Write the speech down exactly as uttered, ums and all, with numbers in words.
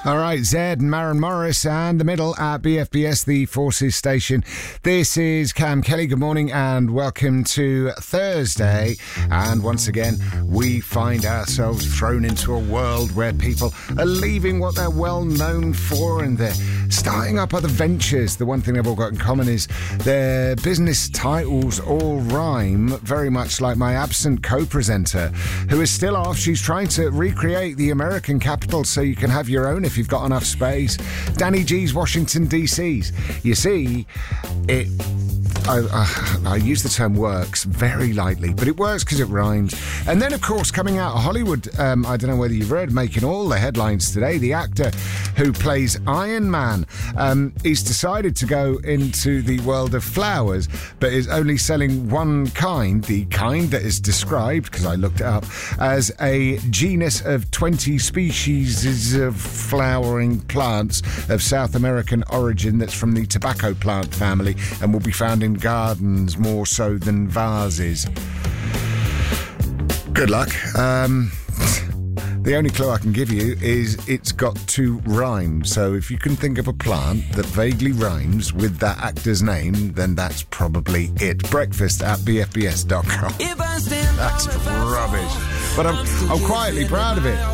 All right, Zed and Maren Morris and the middle at B F B S, the Forces station. This is Cam Kelly. Good morning and welcome to Thursday. And once again, we find ourselves thrown into a world where people are leaving what they're well known for and they're starting up other ventures. The one thing they've all got in common is their business titles all rhyme, very much like my absent co-presenter, who is still off. She's trying to recreate the American Capitol so you can have your own if you've got enough space. Danny G's Washington, D C's. You see, it... I, I, I use the term works very lightly, but it works because it rhymes. And then, of course, coming out of Hollywood, um, I don't know whether you've read, making all the headlines today, the actor who plays Iron Man, um, he's decided to go into the world of flowers, but is only selling one kind, the kind that is described, because I looked it up, as a genus of twenty species of flowering plants of South American origin that's from the tobacco plant family and will be found in gardens more so than vases. Good luck. Um, the only clue I can give you is it's got to rhyme. So if you can think of a plant that vaguely rhymes with that actor's name, then that's probably it. Breakfast at b f b s dot com. That's rubbish. But I'm, I'm quietly proud of it.